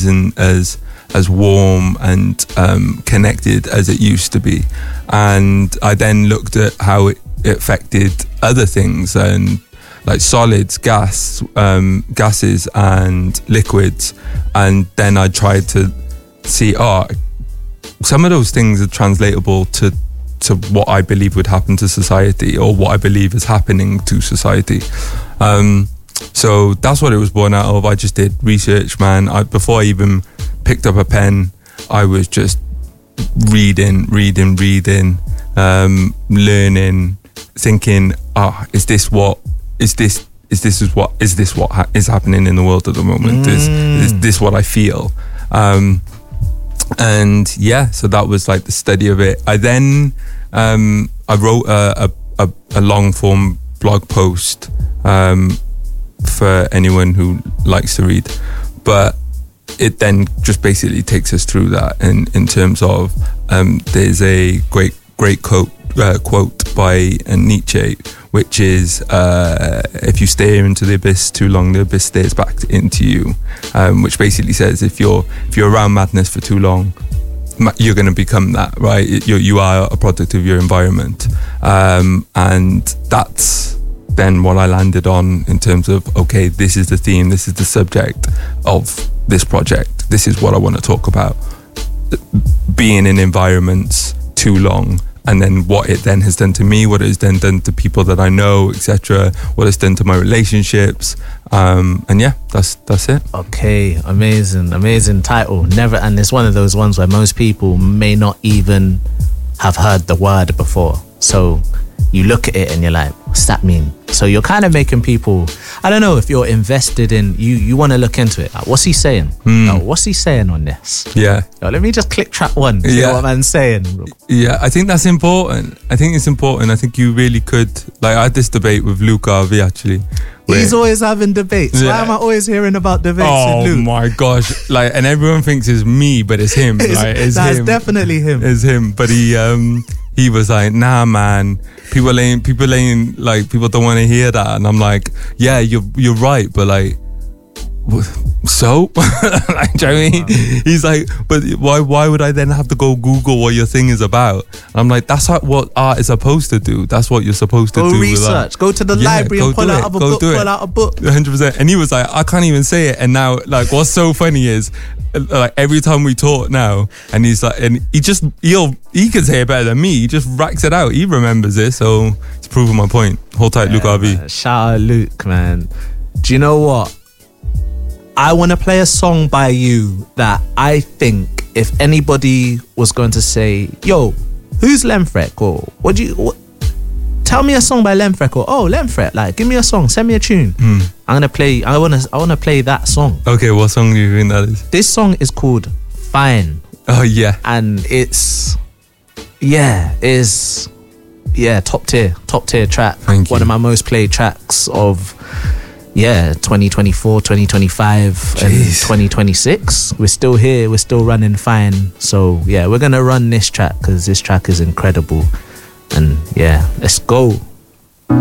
isn't as warm and connected as it used to be. And I then looked at how it affected other things, and like solids, gases and liquids. And then I tried to see, some of those things are translatable to what I believe would happen to society, or what I believe is happening to society. So that's what it was born out of. I just did research, man. Before I even picked up a pen, I was just reading, learning, thinking, is this what is happening in the world at the moment? Is this what I feel? And yeah, so that was like the study of it. I then I wrote a long form blog post for anyone who likes to read, but it then just basically takes us through that in terms of there's a great quote by Nietzsche, which is if you stare into the abyss too long, the abyss stares back into you, which basically says if you're around madness for too long, you're going to become that, right? You are a product of your environment, and that's then what I landed on in terms of, okay, this is the theme, this is the subject of this project, this is what I want to talk about, being in environments too long, and then what it then has done to me, what it has then done to people that I know, etc., what it's done to my relationships, and yeah, that's it. Okay, amazing title. Never, and it's one of those ones where most people may not even have heard the word before, so you look at it and you're like, what's that mean? So you're kind of making people, I don't know, if you're invested in, you want to look into it. Like, what's he saying? What's he saying on this? Yeah. Let me just click track one. See what man's saying. Yeah, I think that's important. I think it's important. I think you really could, like, I had this debate with Luke Harvey actually. He's always having debates. Yeah. Why am I always hearing about debates with Luke? Oh my gosh. Like, and everyone thinks it's me, but it's him. It's him. Definitely him. It's him. But he was like, nah, man, people ain't like, people don't want to hear that. And I'm like, yeah, you're right, but like, so like, do you know what I mean? He's like, but why would I then have to go Google what your thing is about? And I'm like, that's what art is supposed to do. That's what you're supposed to do. Go research, go to the library and pull out a book. 100%. And he was like, I can't even say it. And now, like, what's so funny is, like, every time we talk now, and he's like, and he can say it better than me. He just racks it out. He remembers it, so it's proving my point. Hold tight, Luke Harvey. Shout out Luke, man. Do you know what? I want to play a song by you that I think if anybody was going to say, yo, who's Lemfrek? Or tell me a song by Lemfrek, or Lemfrek, like, give me a song, send me a tune. I want to play that song. Okay, what song do you think that is? This song is called Fine. Oh yeah. And it's top tier track. Thank you. One of my most played tracks of 2024, 2025, Jeez. and 2026. We're still here, we're still running fine. So yeah, we're gonna run this track because this track is incredible. And yeah, let's go.